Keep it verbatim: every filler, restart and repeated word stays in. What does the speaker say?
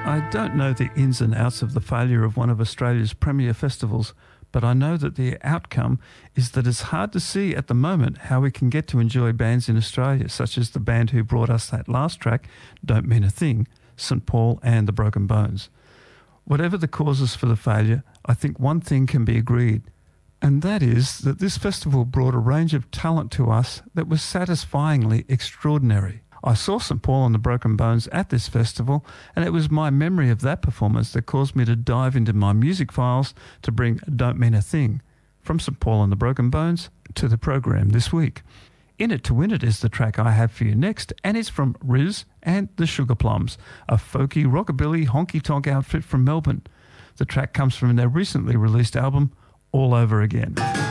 I don't know the ins and outs of the failure of one of Australia's premier festivals, but I know that the outcome is that it's hard to see at the moment how we can get to enjoy bands in Australia, such as the band who brought us that last track, Don't Mean a Thing, Saint Paul and the Broken Bones. Whatever the causes for the failure, I think one thing can be agreed, and that is that this festival brought a range of talent to us that was satisfyingly extraordinary. I saw Saint Paul and the Broken Bones at this festival, and it was my memory of that performance that caused me to dive into my music files to bring Don't Mean a Thing from Saint Paul and the Broken Bones to the program this week. In It to Win It is the track I have for you next, and it's from Riz and the Sugar Plums, a folky, rockabilly, honky-tonk outfit from Melbourne. The track comes from their recently released album, All Over Again.